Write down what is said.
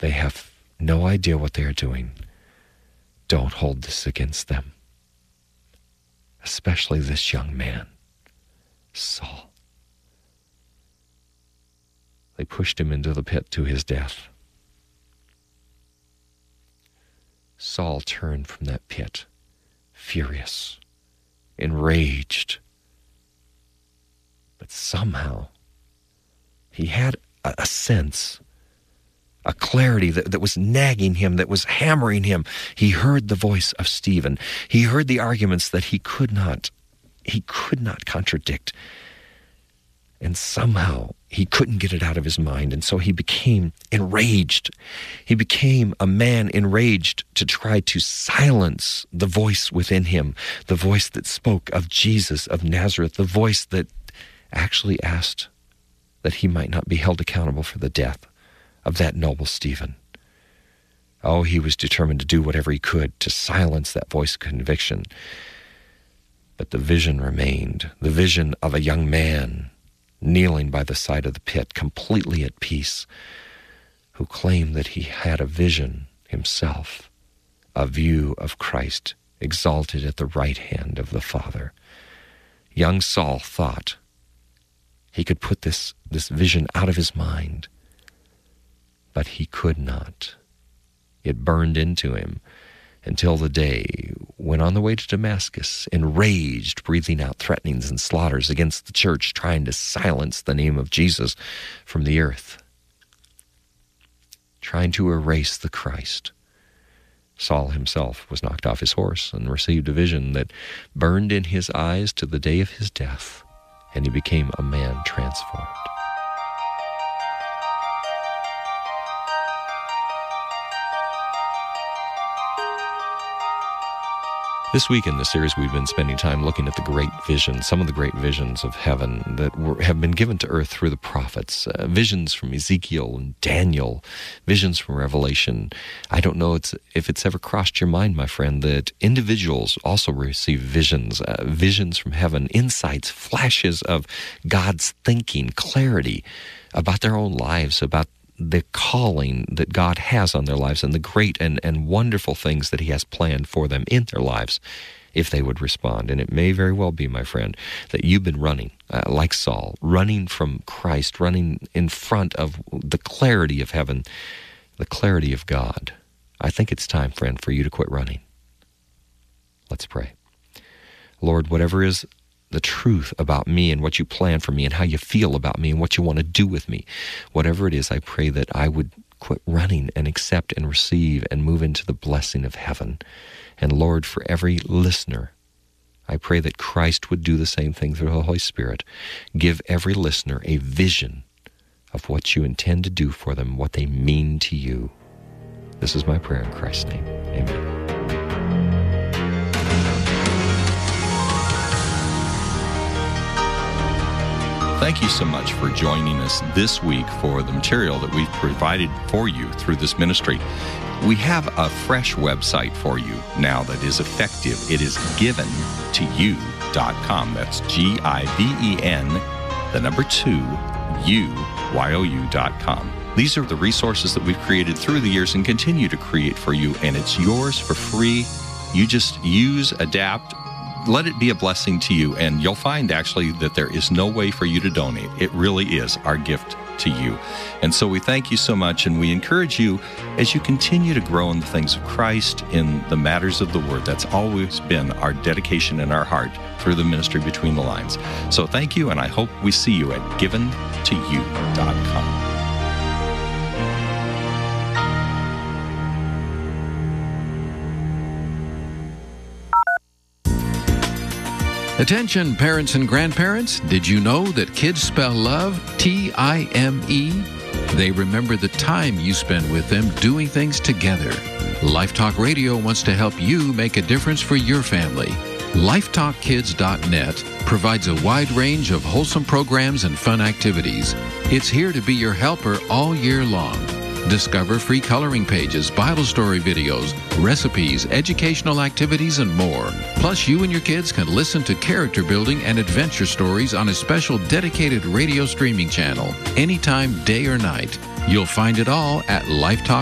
They have no idea what they are doing. Don't hold this against them. Especially this young man, Saul. They pushed him into the pit to his death. Saul turned from that pit, furious, enraged. But somehow, he had a sense, a clarity that was nagging him, that was hammering him. He heard the voice of Stephen. He heard the arguments that he could not contradict. And somehow he couldn't get it out of his mind. And so he became enraged. He became a man enraged to try to silence the voice within him, the voice that spoke of Jesus of Nazareth, the voice that actually asked that he might not be held accountable for the death of that noble Stephen. Oh, he was determined to do whatever he could to silence that voice of conviction. But the vision remained, the vision of a young man kneeling by the side of the pit, completely at peace, who claimed that he had a vision himself, a view of Christ exalted at the right hand of the Father. Young Saul thought he could put this vision out of his mind, but he could not. It burned into him until the day when on the way to Damascus, enraged, breathing out threatenings and slaughters against the church, trying to silence the name of Jesus from the earth, trying to erase the Christ. Saul himself was knocked off his horse and received a vision that burned in his eyes to the day of his death, and he became a man transformed. This week in the series, we've been spending time looking at the great visions, some of the great visions of heaven that have been given to earth through the prophets, visions from Ezekiel and Daniel, visions from Revelation. I don't know if it's ever crossed your mind, my friend, that individuals also receive visions, visions from heaven, insights, flashes of God's thinking, clarity about their own lives, about the calling that God has on their lives and the great and wonderful things that he has planned for them in their lives if they would respond. And it may very well be, my friend, that you've been running, like Saul, running from Christ, running in front of the clarity of heaven, the clarity of God. I think it's time, friend, for you to quit running. Let's pray. Lord, whatever is the truth about me and what you plan for me and how you feel about me and what you want to do with me, whatever it is, I pray that I would quit running and accept and receive and move into the blessing of heaven. And Lord, for every listener, I pray that Christ would do the same thing through the Holy Spirit. Give every listener a vision of what you intend to do for them, what they mean to you. This is my prayer in Christ's name. Amen. Thank you so much for joining us this week for the material that we've provided for you through this ministry. We have a fresh website for you now that is effective. It is giventouYou.com. That's GIVEN2UYOU.com. These are the resources that we've created through the years and continue to create for you, and it's yours for free. You just use, adapt, let it be a blessing to you, and you'll find actually that there is no way for you to donate. It really is our gift to you. And so we thank you so much, and we encourage you as you continue to grow in the things of Christ, in the matters of the Word. That's always been our dedication in our heart through the ministry Between the Lines. So thank you, and I hope we see you at GivenToYou.com. Attention parents and grandparents, did you know that kids spell love T-I-M-E? They remember the time you spend with them doing things together. Life Talk Radio wants to help you make a difference for your family. LifeTalkKids.net provides a wide range of wholesome programs and fun activities. It's here to be your helper all year long. Discover free coloring pages, Bible story videos, recipes, educational activities, and more. Plus, you and your kids can listen to character building and adventure stories on a special dedicated radio streaming channel, anytime, day or night. You'll find it all at Life Talk.